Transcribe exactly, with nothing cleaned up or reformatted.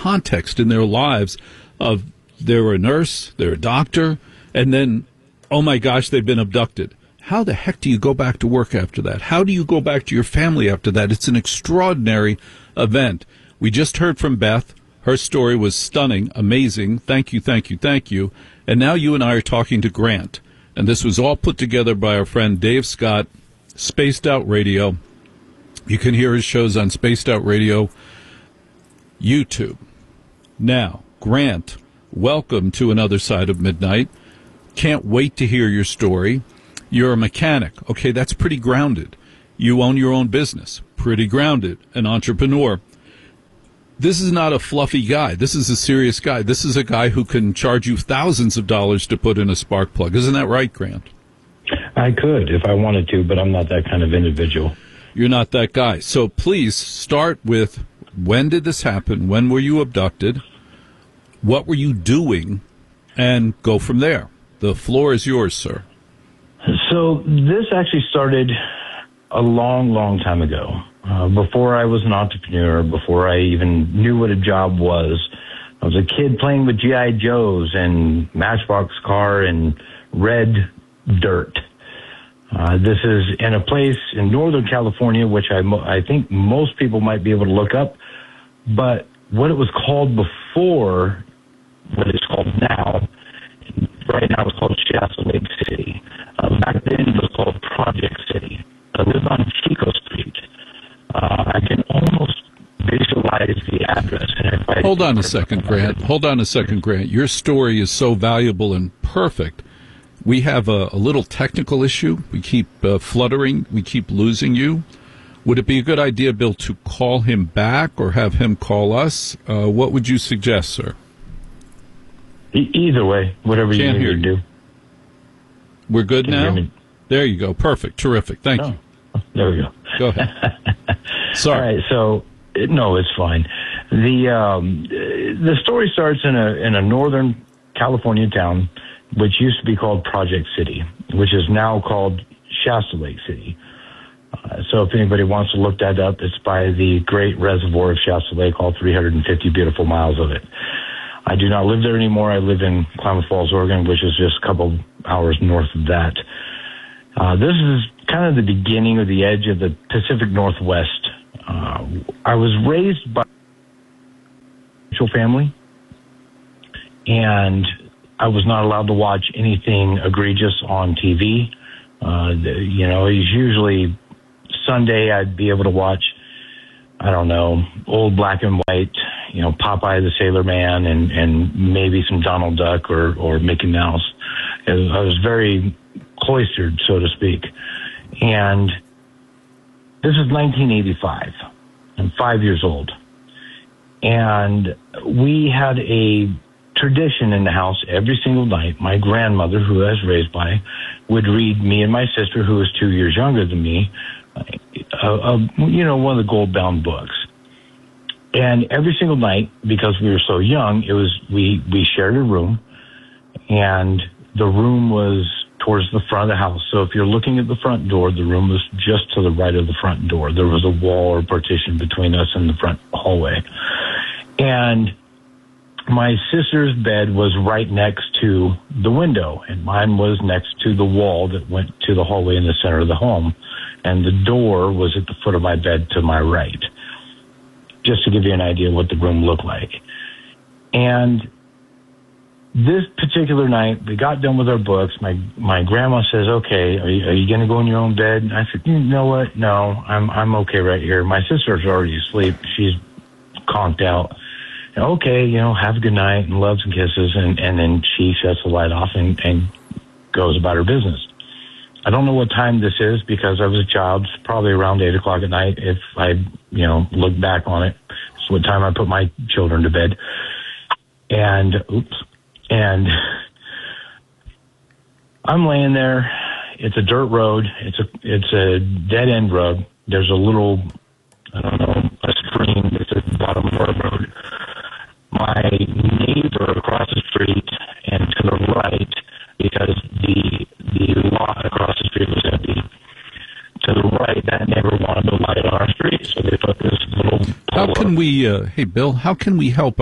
context in their lives of they're a nurse, they're a doctor, and then, oh my gosh, they've been abducted. How the heck do you go back to work after that? How do you go back to your family after that? It's an extraordinary event. We just heard from Beth. Her story was stunning, amazing. Thank you, thank you, thank you. And now you and I are talking to Grant. And this was all put together by our friend Dave Scott, Spaced Out Radio. You can hear his shows on Spaced Out Radio, YouTube. Now, Grant, welcome to Another Side of Midnight. Can't wait to hear your story. You're a mechanic. Okay, that's pretty grounded. You own your own business. Pretty grounded. An entrepreneur. This is not a fluffy guy. This is a serious guy. This is a guy who can charge you thousands of dollars to put in a spark plug. Isn't that right, Grant? I could if I wanted to, but I'm not that kind of individual. You're not that guy. So please start with, when did this happen? When were you abducted? What were you doing? And go from there. The floor is yours, sir. So this actually started a long, long time ago. Uh, before I was an entrepreneur, before I even knew what a job was, I was a kid playing with G I. Joes and Matchbox car and red dirt. Uh, this is in a place in Northern California, which I, mo- I think most people might be able to look up. But what it was called before, what it's called now, right now it's called Shasta Lake City. Uh, back then it was called Project City. I live on Chico Street. Uh, I can almost visualize the address. And if I Hold on a second, Grant. Hold on a second, Grant. Your story is so valuable and perfect. We have a, a little technical issue. We keep uh, fluttering. We keep losing you. Would it be a good idea, Bill, to call him back or have him call us? Uh, what would you suggest, sir? E- either way, whatever Can't you need hear to you. do. We're good Can you now? hear me? There you go. Perfect. Terrific. Thank Oh, you. there we go. Go ahead. Sorry. All right, so no, it's fine. The um, the story starts in a in a northern California town, which used to be called Project City, which is now called Shasta Lake City. Uh, so if anybody wants to look that up, it's by the great reservoir of Shasta Lake, all three hundred fifty beautiful miles of it. I do not live there anymore. I live in Klamath Falls, Oregon, which is just a couple hours north of that. Uh, this is kind of the beginning or the edge of the Pacific Northwest. Uh, I was raised by a family, and I was not allowed to watch anything egregious on T V. Uh, the, you know, it's usually Sunday I'd be able to watch, I don't know, old black and white, you know, Popeye the Sailor Man and, and maybe some Donald Duck or, or Mickey Mouse. I was very cloistered, so to speak. And this is nineteen eighty-five. I'm five years old. And we had a tradition in the house every single night. My grandmother, who I was raised by, would read me and my sister, who was two years younger than me, uh, uh, you know, one of the gold-bound books. And every single night, because we were so young, it was we, we shared a room, and the room was towards the front of the house. So if you're looking at the front door, the room was just to the right of the front door. There was a wall or partition between us and the front hallway. And my sister's bed was right next to the window, and mine was next to the wall that went to the hallway in the center of the home. And the door was at the foot of my bed to my right, just to give you an idea what the room looked like. And this particular night, we got done with our books. My my grandma says, "Okay, are you, are you going to go in your own bed?" And I said, "You know what? No, I'm I'm okay right here. My sister's already asleep. She's conked out. Okay, you know, have a good night and loves and kisses." And, and then she shuts the light off and, and goes about her business. I don't know what time this is because I was a child. It's probably around eight o'clock at night. If I, you know, look back on it, it's what time I put my children to bed. And oops. And I'm laying there. It's a dirt road. It's a it's a dead end road. There's a little, I don't know, a stream that's at the bottom of our road. My neighbor across the street and to the right, because the the lot across the street was empty. To the right, that neighbor wanted to light on our street, so they put this little. How can we, uh, hey Bill? How can we help